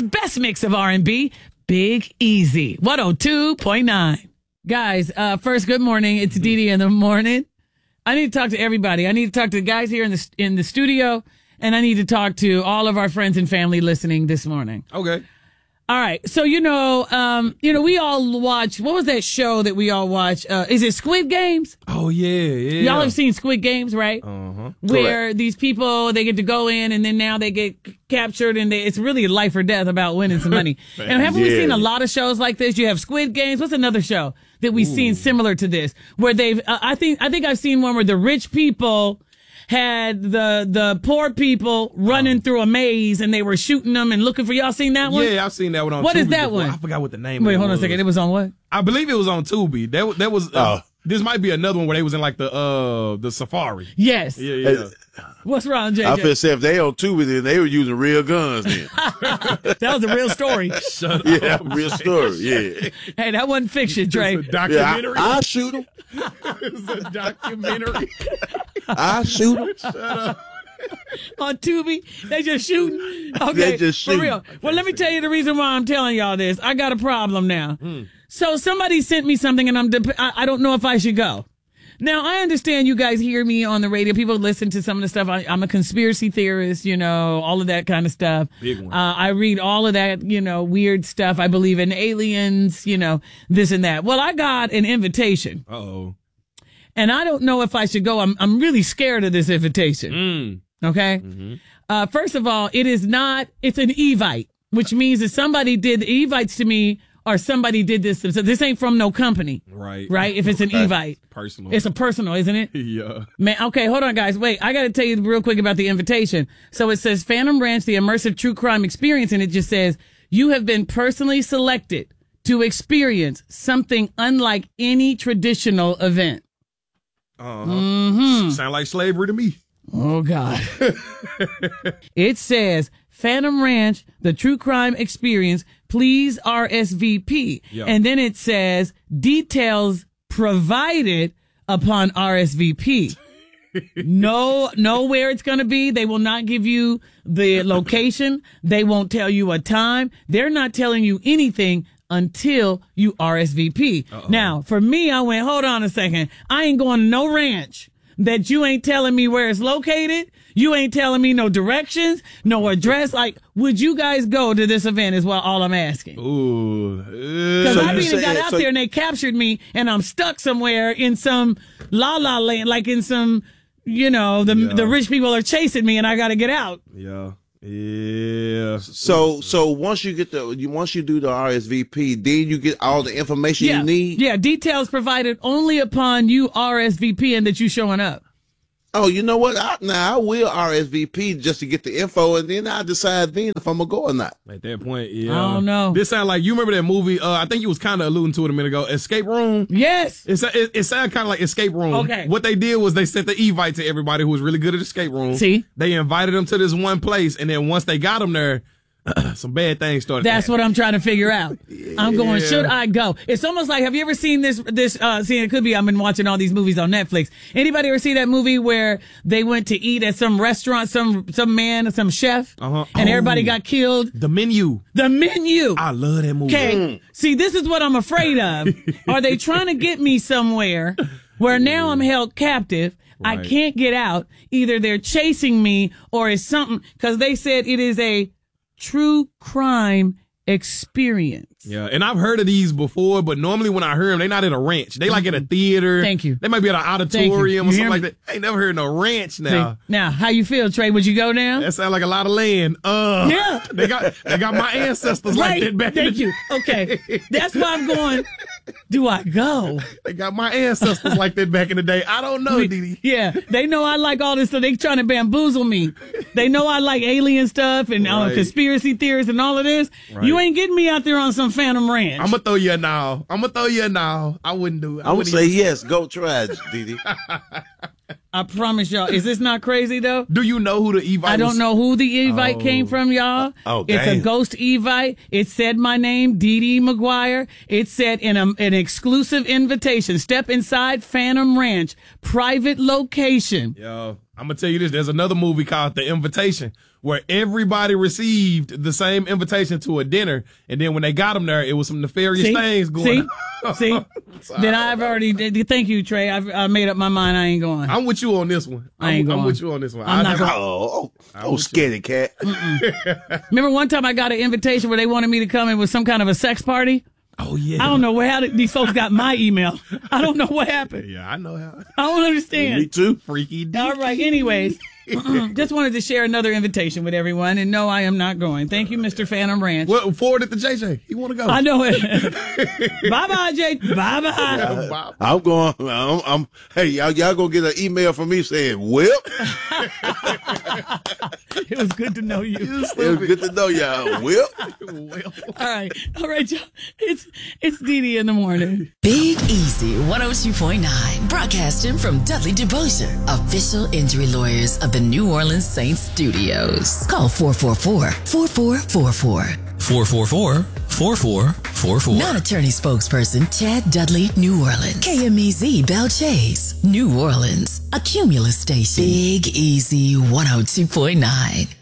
best mix of R&B, Big Easy, 102.9. Guys, first, good morning. It's Dee in the morning. I need to talk to everybody. I need to talk to the guys here in the studio, and I need to talk to all of our friends and family listening this morning. Okay. All right. So, we all watch, what was that show that we all watch? Is it Squid Games? Oh, yeah. Y'all have seen Squid Games, right? Uh-huh. Where Correct. these people, they get to go in and then now they get captured and it's really life or death about winning some money. And haven't we seen a lot of shows like this? You have Squid Games. What's another show that we've seen similar to this? Where they've, I think I've seen one where the rich people had the poor people running through a maze and they were shooting them and looking for y'all. Seen that one? Yeah, I've seen that one on Tubi. What is that before. one? I forgot what the name Wait, of it hold on was. a second. It was on what? I believe it was on Tubi. That was this might be another one where they was in like the safari. Yes. Yeah. What's wrong, JJ? I feel say if they on Tubi, then they were using real guns then. That was a real story. Shut Yeah, up. real story. Yeah. Hey, that wasn't fiction, Trey. It's a documentary. I shoot them. It's a documentary. I shoot them. On Tubi, they just shooting. Okay, They just for shooting. real. Well, let me tell you the reason why I'm telling y'all this. I got a problem now. So somebody sent me something, and I don't know if I should go. Now, I understand you guys hear me on the radio. People listen to some of the stuff. I'm a conspiracy theorist, all of that kind of stuff. Big one. I read all of that, weird stuff. I believe in aliens, this and that. Well, I got an invitation, Uh-oh. and I don't know if I should go. I'm really scared of this invitation. Okay. First of all, it's an Evite, which means that somebody did the Evites to me or somebody did this. So this ain't from no company. Right. If it's an Evite. Personal. It's a personal, isn't it? Yeah. Man, okay, hold on, guys. Wait, I got to tell you real quick about the invitation. So it says Phantom Ranch, the immersive true crime experience, and it just says, you have been personally selected to experience something unlike any traditional event. Sound like slavery to me. Oh, God. It says, Phantom Ranch, the true crime experience, please RSVP. Yeah. And then it says, details provided upon RSVP. Know where it's going to be. They will not give you the location. They won't tell you a time. They're not telling you anything until you RSVP. Now, for me, I went, hold on a second. I ain't going to no ranch that you ain't telling me where it's located. You ain't telling me no directions, no address. Like, would you guys go to this event is what all I'm asking. Ooh. Because So I you even say- got out so- there and they captured me and I'm stuck somewhere in some la-la land, like in some, the rich people are chasing me and I got to get out. Yeah. So once you do the RSVP, then you get all the information you need. Yeah, details provided only upon you RSVP and that you showing up. Oh, you know what? I will RSVP just to get the info, and then I decide then if I'm gonna go or not. At that point, yeah. I don't know. This sound like, you remember that movie, I think you was kind of alluding to it a minute ago, Escape Room? Yes. It sounded kind of like Escape Room. Okay. What they did was they sent the Evite to everybody who was really good at Escape Room. See? They invited them to this one place, and then once they got them there, some bad things started That's happening. what I'm trying to figure out. I'm going, should I go? It's almost like, have you ever seen this, it could be, I've been watching all these movies on Netflix. Anybody ever see that movie where they went to eat at some restaurant, some man, some chef, and everybody got killed? The Menu. The Menu. I love that movie. Okay. See, this is what I'm afraid of. Are they trying to get me somewhere where now I'm held captive? Right. I can't get out. Either they're chasing me or it's something, because they said it is a true crime experience. Yeah, and I've heard of these before, but normally when I hear them, they're not at a ranch. They like at a theater. Thank you. They might be at an auditorium You or hear something like me? that. I ain't never heard no ranch now. See? Now, how you feel, Trey? Would you go now? That sounds like a lot of land. Yeah. They got my ancestors like that back in Thank the you. Okay. That's why I'm going, do I go? They got my ancestors like that back in the day. I don't know, Didi. Yeah. They know I like all this stuff. They trying to bamboozle me. They know I like alien stuff and Right. conspiracy theories and all of this. Right. You ain't getting me out there on some Phantom Ranch. I'm gonna throw you a now. I wouldn't do it. I'm gonna say yes. Go try it, Didi. I promise y'all. Is this not crazy though? Do you know who the Evite I don't know who the Evite came from, y'all. Oh, It's a damn. ghost Evite. It said my name, Dee Dee McGuire. It said in an exclusive invitation, step inside Phantom Ranch, private location. Yo, I'm going to tell you this. There's another movie called The Invitation where everybody received the same invitation to a dinner. And then when they got them there, it was some nefarious things going on. See? Then I've already, thank you, Trey. I made up my mind. I ain't going. I'm with you on this one. I'm with you on this one. I'm not going. Oh, scaredy cat. Remember one time I got an invitation where they wanted me to come in with some kind of a sex party? Oh, yeah. I don't know how these folks got my email. I don't know what happened. Yeah, I know how. I don't understand. Me too. Freaky deaky. All right, anyways. Just wanted to share another invitation with everyone, and no, I am not going. Thank you, Mr. Phantom Ranch. Well, forward it to JJ. He want to go. I know it. Bye-bye, Jay. Bye-bye. I'm going. Hey, y'all gonna get an email from me saying, "Well." It was good to know you. It was good to know y'all. Well. All right, y'all. It's Dee Dee in the morning. Big Easy 102.9, broadcasting from Dudley DeBosier, official injury lawyers of the New Orleans Saints Studios. Call 444-4444. 444-4444. Non-attorney spokesperson Chad Dudley, New Orleans. KMEZ Bell Chase, New Orleans. A Cumulus station. Big Easy 102.9.